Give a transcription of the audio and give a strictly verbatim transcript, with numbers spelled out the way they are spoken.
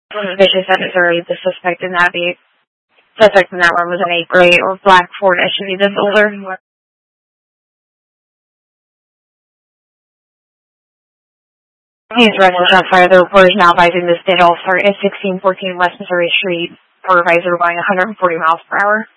Suspicious at Missouri, the suspect in that be suspect in that one was an a gray or black Ford S U V that's older. He's arrested shots fired. The report is now advising this did all start at sixteen fourteen West Missouri Street for advisor going one hundred forty miles per hour.